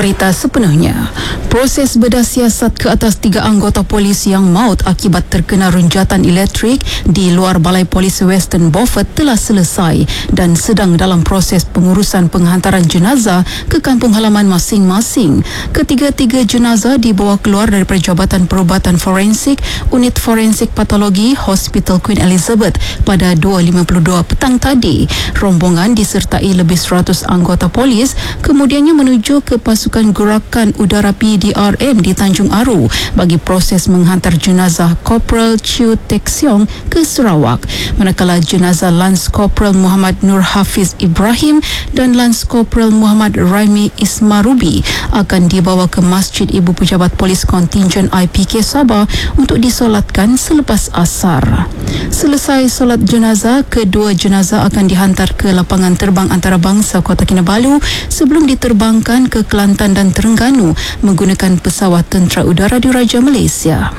Berita sepenuhnya. Proses bedah siasat ke atas 3 anggota polis yang maut akibat terkena runjatan elektrik di luar Balai Polis Western Beaufort telah selesai dan sedang dalam proses pengurusan penghantaran jenazah ke kampung halaman masing-masing. Ketiga-tiga jenazah dibawa keluar daripada Jabatan Perubatan Forensik, Unit Forensik Patologi, Hospital Queen Elizabeth pada 2.52 petang tadi. Rombongan disertai lebih 100 anggota polis kemudiannya menuju ke pasukan gerakan udara PDRM di Tanjung Aru bagi proses menghantar jenazah Korporal Chiu Tek Siong ke Sarawak, manakala jenazah Lance Korporal Muhammad Nur Hafiz Ibrahim dan Lance Korporal Muhammad Raimi Ismarubi akan dibawa ke Masjid Ibu Pejabat Polis Kontingen IPK Sabah untuk disolatkan selepas asar. Selesai solat jenazah, kedua jenazah akan dihantar ke lapangan terbang antarabangsa Kota Kinabalu sebelum diterbangkan ke Kelantan dan Terengganu menggunakan pesawat tentera udara Diraja Malaysia.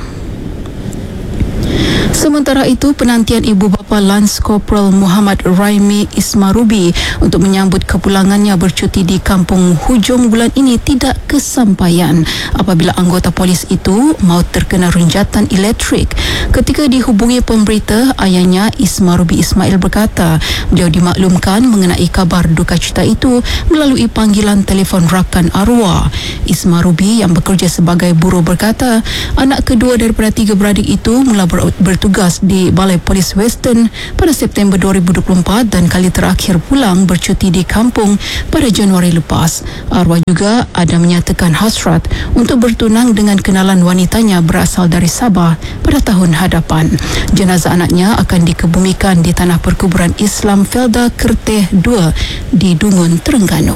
Sementara itu, penantian ibu bapa Lance Korporal Muhammad Raimi Ismarubi untuk menyambut kepulangannya bercuti di kampung hujung bulan ini tidak kesampaian apabila anggota polis itu maut terkena runjatan elektrik. Ketika dihubungi pemberita, ayahnya Ismarubi Ismail berkata beliau dimaklumkan mengenai kabar duka cita itu melalui panggilan telefon rakan arwah. Ismarubi yang bekerja sebagai buruh berkata anak kedua daripada 3 beradik itu mula bertugas di Balai Polis Western pada September 2024 dan kali terakhir pulang bercuti di kampung pada Januari lepas. Arwah juga ada menyatakan hasrat untuk bertunang dengan kenalan wanitanya berasal dari Sabah pada tahun hadapan. Jenazah anaknya akan dikebumikan di tanah perkuburan Islam Felda Kerteh 2 di Dungun, Terengganu.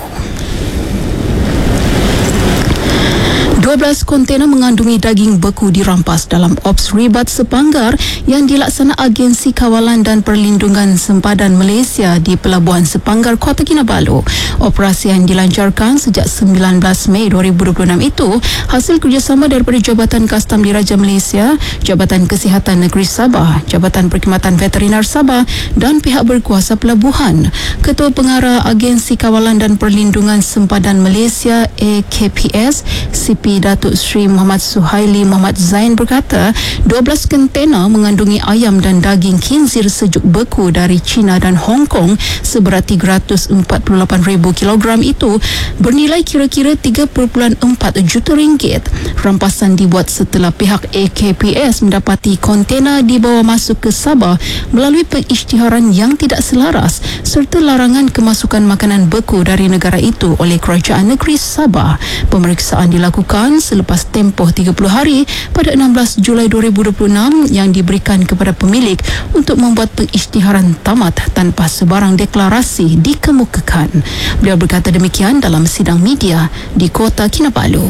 12 kontena mengandungi daging beku dirampas dalam ops ribat sepanggar yang dilaksana Agensi Kawalan dan Perlindungan Sempadan Malaysia di Pelabuhan Sepanggar, Kota Kinabalu. Operasi yang dilancarkan sejak 19 Mei 2026 itu hasil kerjasama daripada Jabatan Kastam Diraja Malaysia, Jabatan Kesihatan Negeri Sabah, Jabatan Perkhidmatan Veterinar Sabah dan pihak berkuasa pelabuhan. Ketua Pengarah Agensi Kawalan dan Perlindungan Sempadan Malaysia AKPS, CP Datuk Seri Muhammad Suhaili Muhammad Zain berkata 12 kontena mengandungi ayam dan daging khinzir sejuk beku dari China dan Hong Kong seberat 348,000 kilogram itu bernilai kira-kira 3.4 juta ringgit. Rampasan dibuat setelah pihak AKPS mendapati kontena dibawa masuk ke Sabah melalui pengisytiharan yang tidak selaras serta larangan kemasukan makanan beku dari negara itu oleh Kerajaan Negeri Sabah. Pemeriksaan dilakukan selepas tempoh 30 hari pada 16 Julai 2026 yang diberikan kepada pemilik untuk membuat pengisytiharan tamat tanpa sebarang deklarasi dikemukakan. Beliau berkata demikian dalam sidang media di Kota Kinabalu.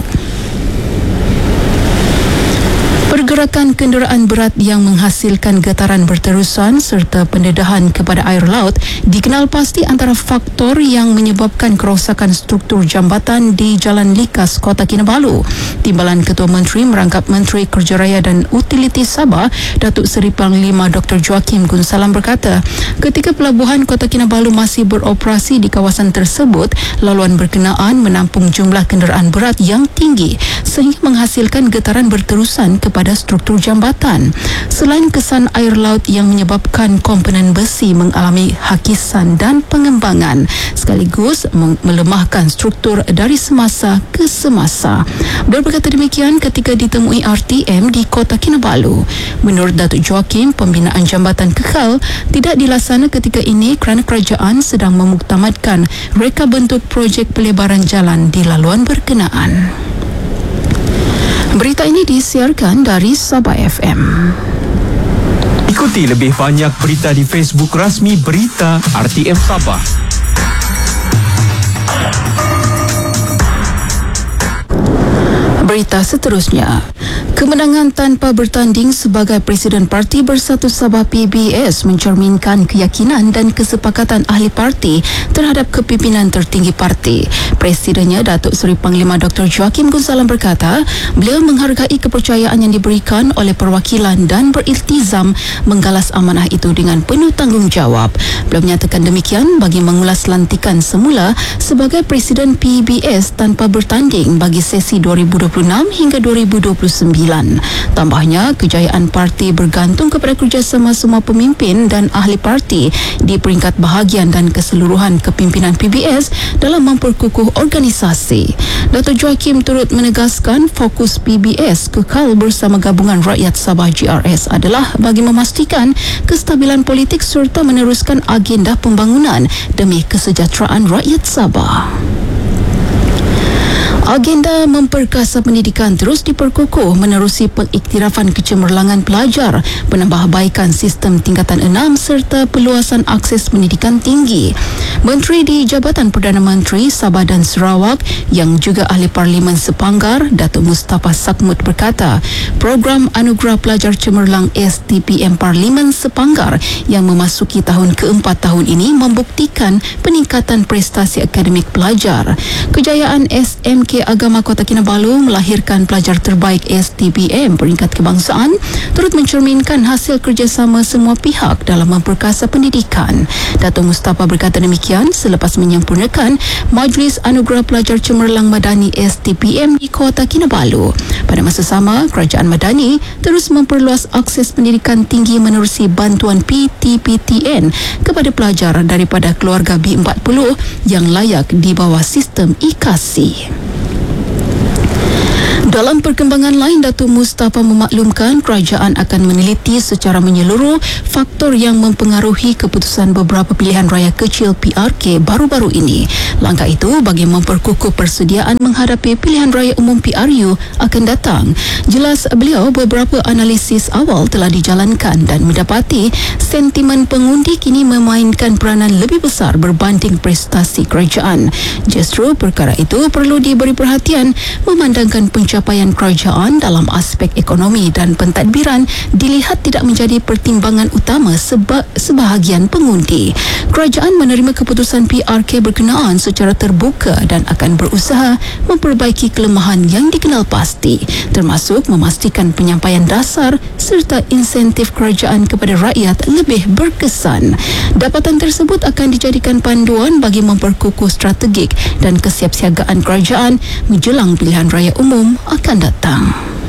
Pergerakan kenderaan berat yang menghasilkan getaran berterusan serta pendedahan kepada air laut dikenal pasti antara faktor yang menyebabkan kerosakan struktur jambatan di Jalan Likas, Kota Kinabalu. Timbalan Ketua Menteri merangkap Menteri Kerja Raya dan Utiliti Sabah, Datuk Seri Panglima Dr. Joaquim Gunsalam berkata, ketika pelabuhan Kota Kinabalu masih beroperasi di kawasan tersebut, laluan berkenaan menampung jumlah kenderaan berat yang tinggi sehingga menghasilkan getaran berterusan kepada struktur jambatan. Selain kesan air laut yang menyebabkan komponen besi mengalami hakisan dan pengembangan, sekaligus melemahkan struktur dari semasa ke semasa. Beliau berkata demikian ketika ditemui RTM di Kota Kinabalu. Menurut Datuk Joaquim, pembinaan jambatan kekal tidak dilaksana ketika ini kerana kerajaan sedang memuktamadkan reka bentuk projek pelebaran jalan di laluan berkenaan. Berita ini disiarkan dari Sabah FM. Ikuti lebih banyak berita di Facebook rasmi Berita RTM Sabah. Berita seterusnya. Kemenangan tanpa bertanding sebagai Presiden Parti Bersatu Sabah PBS mencerminkan keyakinan dan kesepakatan ahli parti terhadap kepimpinan tertinggi parti. Presidennya Datuk Seri Panglima Dr. Joaquim Gonsalam berkata, beliau menghargai kepercayaan yang diberikan oleh perwakilan dan beriltizam menggalas amanah itu dengan penuh tanggungjawab. Beliau menyatakan demikian bagi mengulas lantikan semula sebagai Presiden PBS tanpa bertanding bagi sesi 2026 hingga 2029. Tambahnya, kejayaan parti bergantung kepada kerjasama semua pemimpin dan ahli parti di peringkat bahagian dan keseluruhan kepimpinan PBS dalam memperkukuh organisasi. Dr. Joaquim turut menegaskan fokus PBS kekal bersama Gabungan Rakyat Sabah GRS adalah bagi memastikan kestabilan politik serta meneruskan agenda pembangunan demi kesejahteraan rakyat Sabah. Agenda memperkasa pendidikan terus diperkukuh menerusi pengiktirafan kecemerlangan pelajar, penambahbaikan sistem tingkatan 6 serta peluasan akses pendidikan tinggi. Menteri di Jabatan Perdana Menteri Sabah dan Sarawak yang juga Ahli Parlimen Sepanggar, Datuk Mustafa Sakmut berkata, program Anugerah Pelajar Cemerlang STPM Parlimen Sepanggar yang memasuki tahun keempat tahun ini membuktikan peningkatan prestasi akademik pelajar. Kejayaan SMK Agama Kota Kinabalu melahirkan pelajar terbaik STPM peringkat kebangsaan turut mencerminkan hasil kerjasama semua pihak dalam memperkasa pendidikan. Datuk Mustafa berkata demikian selepas menyempurnakan Majlis Anugerah Pelajar Cemerlang Madani STPM di Kota Kinabalu. Pada masa sama, Kerajaan Madani terus memperluas akses pendidikan tinggi menerusi bantuan PTPTN kepada pelajar daripada keluarga B40 yang layak di bawah sistem IKASI. Dalam perkembangan lain, Datuk Mustafa memaklumkan kerajaan akan meneliti secara menyeluruh faktor yang mempengaruhi keputusan beberapa pilihan raya kecil PRK baru-baru ini. Langkah itu bagi memperkukuh persediaan menghadapi pilihan raya umum PRU akan datang. Jelas beliau, beberapa analisis awal telah dijalankan dan mendapati sentimen pengundi kini memainkan peranan lebih besar berbanding prestasi kerajaan. Justru perkara itu perlu diberi perhatian memandangkan pencapaian kerajaan dalam aspek ekonomi dan pentadbiran dilihat tidak menjadi pertimbangan utama sebahagian pengundi. Kerajaan menerima keputusan PRK berkenaan secara terbuka dan akan berusaha memperbaiki kelemahan yang dikenal pasti, termasuk memastikan penyampaian dasar serta insentif kerajaan kepada rakyat lebih berkesan. Dapatan tersebut akan dijadikan panduan bagi memperkukuh strategik dan kesiapsiagaan kerajaan menjelang pilihan raya umum akan datang.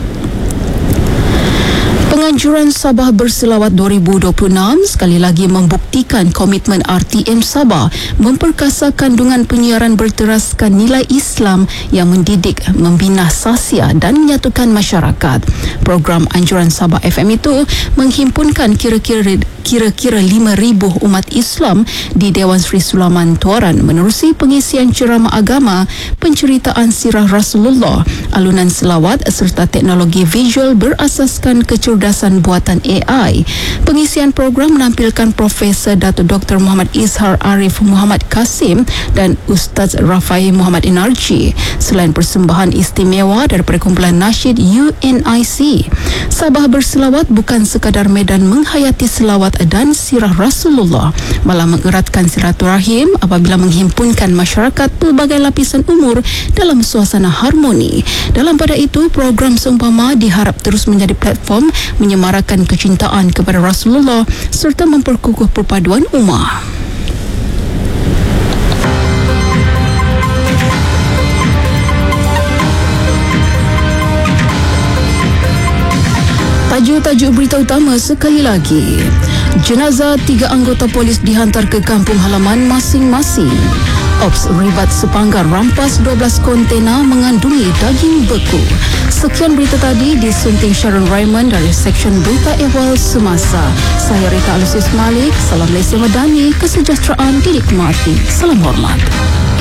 Penganjuran Sabah Berselawat 2026 sekali lagi membuktikan komitmen RTM Sabah memperkasa kandungan penyiaran berteraskan nilai Islam yang mendidik, membina sasia dan menyatukan masyarakat. Program Anjuran Sabah FM itu menghimpunkan kira-kira 5,000 umat Islam di Dewan Sri Sulaiman Tuaran menerusi pengisian ceramah agama, penceritaan sirah Rasulullah, alunan selawat serta teknologi visual berasaskan kecerdasan buatan AI. Pengisian program menampilkan Profesor Datuk Dr. Muhammad Izhar Arif Muhammad Kasim dan Ustaz Rafai Muhammad Inarji. Selain persembahan istimewa daripada kumpulan nasyid UNIC, Sabah Berselawat bukan sekadar medan menghayati selawat dan sirah Rasulullah, malah mengeratkan silaturahim apabila menghimpunkan masyarakat pelbagai lapisan umur dalam suasana harmoni. Dalam pada itu, program seumpama diharap terus menjadi platform menyemarakan kecintaan kepada Rasulullah serta memperkukuh perpaduan ummah. Tajuk-tajuk berita utama sekali lagi. Jenazah 3 anggota polis dihantar ke kampung halaman masing-masing. Ops Ribat Sepanggar rampas 12 kontena mengandungi daging beku. Sekian berita tadi disunting Sharon Raymond dari Seksyen Berita Ehwal Semasa. Saya Rita Alusis Malik. Salam Malaysia Madani. Kesejahteraan dinikmati. Salam hormat.